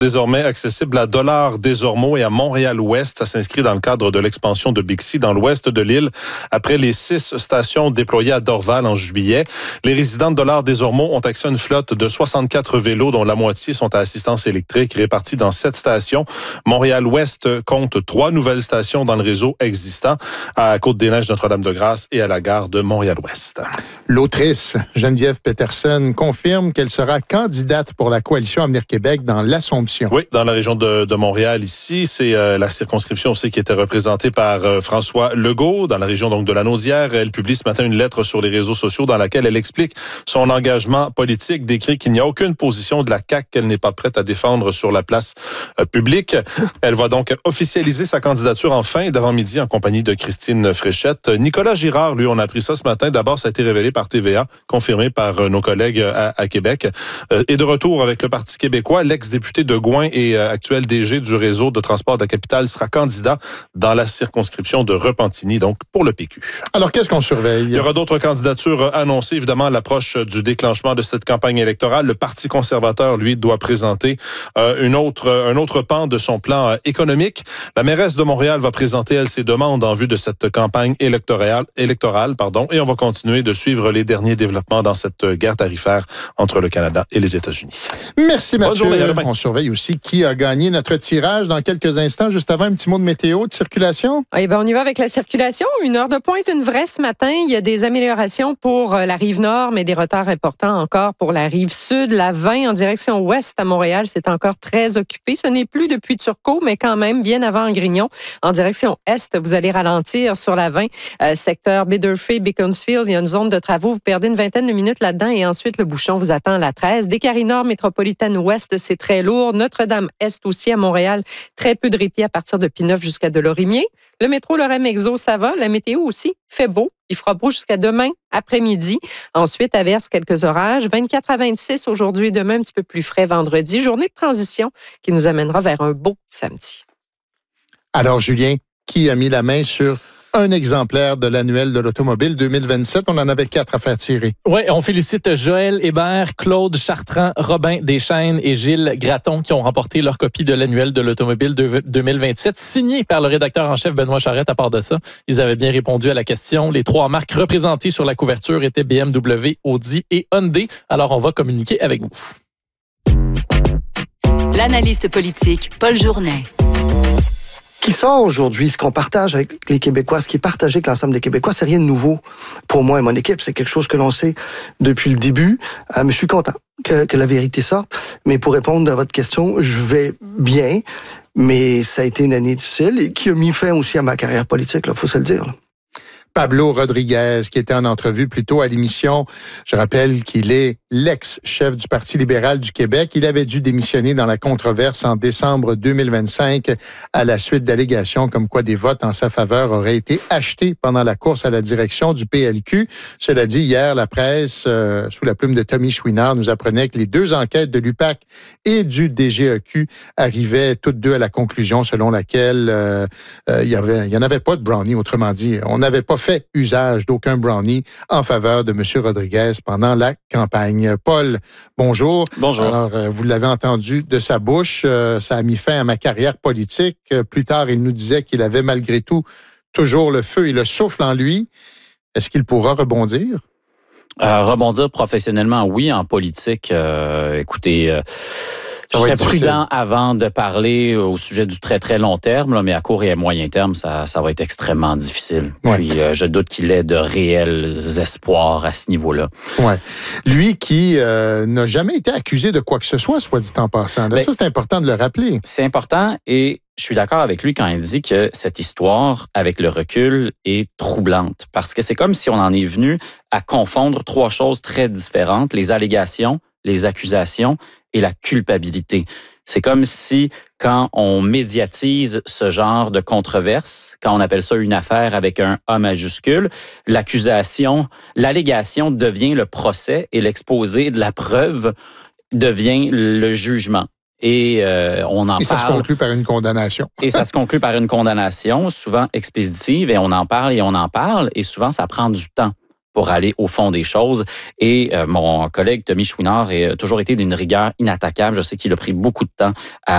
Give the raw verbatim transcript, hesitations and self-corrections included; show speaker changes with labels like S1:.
S1: Désormais accessible à Dollard-des-Ormeaux et à Montréal-Ouest. Ça s'inscrit dans le cadre de l'expansion de Bixi dans l'ouest de l'île. Après les six stations déployées à Dorval en juillet, les résidents de Dollard-des-Ormeaux ont accès à une flotte de soixante-quatre vélos dont la moitié sont à assistance électrique répartis dans sept stations. Montréal-Ouest compte trois nouvelles stations dans le réseau existant à Côte-des-Neiges, Notre-Dame-de-Grâce et à la gare de Montréal-Ouest.
S2: L'autrice Geneviève Peterson confirme qu'elle sera candidate pour la coalition Avenir Québec dans l'Assomption.
S1: Oui, dans la région de, de Montréal ici, c'est euh, la circonscription aussi qui était représentée par euh, François Legault dans la région donc de la Naudière. Elle publie ce matin une lettre sur les réseaux sociaux dans laquelle elle explique son engagement politique, décrit qu'il n'y a aucune position de la C A Q qu'elle n'est pas prête à défendre sur la place euh, publique. Elle va donc officialiser sa candidature en fin d'avant-midi en compagnie de Christine Fréchette. Nicolas Girard, lui, on a appris ça ce matin. D'abord, ça a été révélé par T V A, confirmé par euh, nos collègues à, à Québec. Euh, et de retour avec le Parti québécois, l'ex-député de Gouin et euh, actuel D G du réseau de transport de la capitale sera candidat dans la circonscription de Repentigny, donc pour le P Q.
S2: Alors, qu'est-ce qu'on surveille?
S1: Il y aura d'autres candidatures annoncées, évidemment, à l'approche du déclenchement de cette campagne électorale. Le Parti conservateur, lui, doit présenter euh, une autre, un autre pan de son plan euh, économique. La mairesse de Montréal va présenter, elle, ses demandes en vue de cette campagne électorale, électorale pardon, et on va continuer de suivre les derniers développements dans cette guerre tarifaire entre le Canada et les États-Unis.
S2: Merci, Mathieu.
S1: Bonne journée, à demain.
S2: On surveille aussi qui a gagné notre tirage dans quelques instants. Juste avant, un petit mot de météo, de circulation.
S3: Eh bien, on y va avec la circulation. Une heure de pointe, une vraie ce matin. Il y a des améliorations pour la rive nord, mais des retards importants encore pour la rive sud. La vingt en direction ouest à Montréal, c'est encore très occupé. Ce n'est plus depuis Turcot, mais quand même bien avant Grignon. En direction est, vous allez ralentir sur la vingt, euh, secteur Biddeford, Beaconsfield. Il y a une zone de travaux. Vous perdez une vingtaine de minutes là-dedans et ensuite le bouchon vous attend à la treize. Décarie nord, métropolitaine ouest, c'est très lourd. Notre-Dame-Est aussi à Montréal, très peu de répit à partir de Pineuf jusqu'à Delorimier. Le métro Lorem-Exo, ça va. La météo aussi, fait beau. Il fera beau jusqu'à demain après-midi. Ensuite, averse quelques orages. vingt-quatre à vingt-six aujourd'hui et demain, un petit peu plus frais vendredi. Journée de transition qui nous amènera vers un beau samedi.
S2: Alors, Julien, qui a mis la main sur un exemplaire de l'annuel de l'automobile deux mille vingt-sept. On en avait quatre à faire tirer.
S4: Oui, on félicite Joël Hébert, Claude Chartrand, Robin Deschênes et Gilles Gratton qui ont remporté leur copie de l'annuel de l'automobile deux mille vingt-sept, signé par le rédacteur en chef Benoît Charette. À part de ça, ils avaient bien répondu à la question. Les trois marques représentées sur la couverture étaient B M W, Audi et Hyundai. Alors, on va communiquer avec vous.
S5: L'analyste politique Paul Journet.
S6: Qui sort aujourd'hui, ce qu'on partage avec les Québécois, ce qui est partagé avec l'ensemble des Québécois, c'est rien de nouveau pour moi et mon équipe. C'est quelque chose que l'on sait depuis le début. Euh, mais je suis content que, que la vérité sorte. Mais pour répondre à votre question, je vais bien, mais ça a été une année difficile et qui a mis fin aussi à ma carrière politique, il faut se le dire. Là.
S2: Pablo Rodriguez, qui était en entrevue plus tôt à l'émission. Je rappelle qu'il est l'ex-chef du Parti libéral du Québec. Il avait dû démissionner dans la controverse en décembre deux mille vingt-cinq à la suite d'allégations comme quoi des votes en sa faveur auraient été achetés pendant la course à la direction du P L Q. Cela dit, hier, la presse, euh, sous la plume de Tommy Chouinard, nous apprenait que les deux enquêtes de l'U P A C et du D G E Q arrivaient toutes deux à la conclusion selon laquelle euh, euh, il y avait, il y en avait pas de brownie, autrement dit. On n'avait pas fait usage d'aucun brownie en faveur de M. Rodriguez pendant la campagne. Paul, bonjour.
S7: Bonjour.
S2: Alors, euh, vous l'avez entendu de sa bouche, euh, ça a mis fin à ma carrière politique. Euh, plus tard, il nous disait qu'il avait malgré tout toujours le feu et le souffle en lui. Est-ce qu'il pourra rebondir?
S7: Euh, rebondir professionnellement, oui. En politique, euh, écoutez... Euh, Je serais prudent avant de parler au sujet du très, très long terme, là, mais à court et à moyen terme, ça, ça va être extrêmement difficile. Ouais. Puis, euh, je doute qu'il ait de réels espoirs à ce niveau-là.
S2: Ouais. Lui qui euh, n'a jamais été accusé de quoi que ce soit, soit dit en passant. Là, ben, ça, c'est important de le rappeler.
S7: C'est important et je suis d'accord avec lui quand il dit que cette histoire, avec le recul, est troublante. Parce que c'est comme si on en est venu à confondre trois choses très différentes, les allégations, les accusations et la culpabilité. C'est comme si, quand on médiatise ce genre de controverse, quand on appelle ça une affaire avec un A majuscule, l'accusation, l'allégation devient le procès et l'exposé de la preuve devient le jugement. Et euh, on en
S2: et ça
S7: parle.
S2: se conclut par une condamnation.
S7: Et ça se conclut par une condamnation, souvent expéditive, et on en parle et on en parle, et souvent ça prend du temps pour aller au fond des choses. Et euh, mon collègue Tommy Chouinard a toujours été d'une rigueur inattaquable. Je sais qu'il a pris beaucoup de temps à